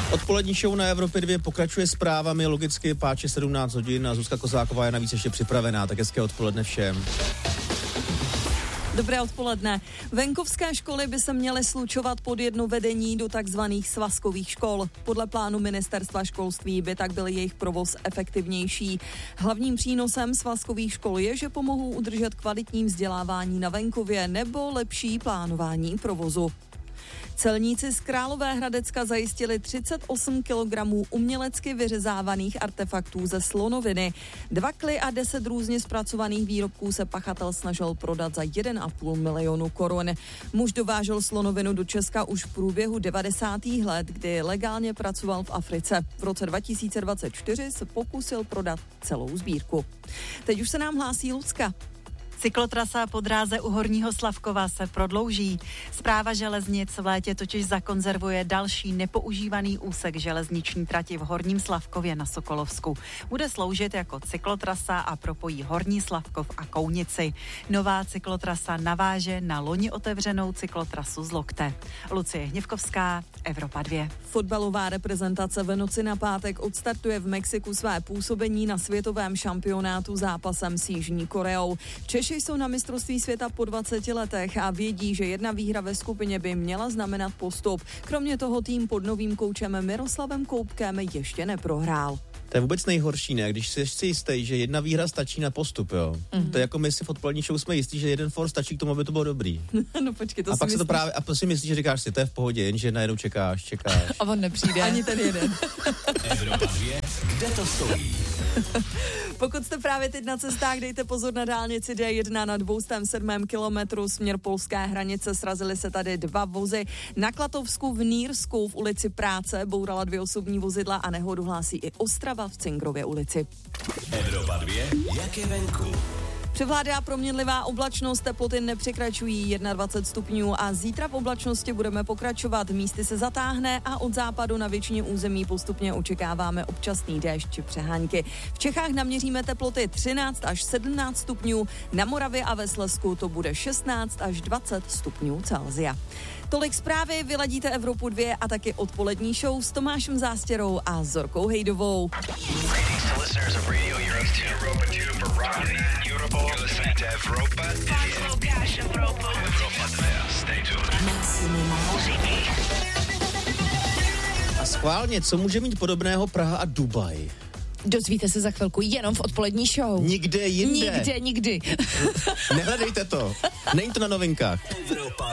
Odpolední show na Evropě 2 pokračuje zprávami, logicky páče 17 hodin a Zuzka Kozáková je navíc ještě připravená, tak hezké odpoledne všem. Dobré odpoledne. Venkovské školy by se měly slučovat pod jedno vedení do takzvaných svazkových škol. Podle plánu ministerstva školství by tak byl jejich provoz efektivnější. Hlavním přínosem svazkových škol je, že pomohou udržet kvalitní vzdělávání na venkově nebo lepší plánování provozu. Celníci z Královéhradecka zajistili 38 kg umělecky vyřezávaných artefaktů ze slonoviny. 2 kly a 10 různě zpracovaných výrobků se pachatel snažil prodat za 1,5 milionu korun. Muž dovážel slonovinu do Česka už v průběhu 90. let, kdy legálně pracoval v Africe. V roce 2024 se pokusil prodat celou sbírku. Teď už se nám hlásí Lucka. Cyklotrasa po dráze u Horního Slavkova se prodlouží. Správa železnic v létě totiž zakonzervuje další nepoužívaný úsek železniční trati v Horním Slavkově na Sokolovsku. Bude sloužit jako cyklotrasa a propojí Horní Slavkov a Kounici. Nová cyklotrasa naváže na loni otevřenou cyklotrasu z Lokte. Lucie Hněvkovská, Evropa 2. Fotbalová reprezentace v noci na pátek odstartuje v Mexiku své působení na světovém šampionátu zápasem s Jižní Koreou. Češi jsou na mistrovství světa po 20 letech a vědí, že jedna výhra ve skupině by měla znamenat postup. Kromě toho tým pod novým koučem Miroslavem Koupkem ještě neprohrál. To je vůbec nejhorší, ne? Když jsi jistý, že jedna výhra stačí na postup, jo. To je jako my si v odpolední show jsme jistí, že jeden for stačí k tomu, aby to bylo dobrý. No počkej, to a si pak myslíš... se to právě, a si myslíš, že říkáš si, to je v pohodě, jenže najednou čekáš. A on nepřijde. Ani ten jeden. Evropa 2, kde to stojí? Pokud jste právě teď na cestách, dejte pozor na dálnici D1 na 207. kilometru směr polské hranice. Srazily se tady 2 vozy. Na Klatovsku v Nýrsku v ulici Práce bourala 2 osobní vozidla a nehodu hlásí i Ostrava v Cingrově ulici. Evropa 2, jak je venku? Převládá proměnlivá oblačnost, teploty nepřekračují 21 stupňů a zítra v oblačnosti budeme pokračovat. Místy se zatáhne a od západu na většině území postupně očekáváme občasný déšť či přehánky. V Čechách naměříme teploty 13 až 17 stupňů, na Moravě a ve Slezsku to bude 16 až 20 stupňů Celsia. Tolik zprávy, vyladíte Evropu 2 a taky odpolední show s Tomášem Zástěrou a Zorkou Hejdovou. A schválně, co může mít podobného Praha a Dubaj? Dozvíte se za chvilku jenom v odpolední show. Nikde jinde. Nikdy. Nehledejte to. Není to na novinkách.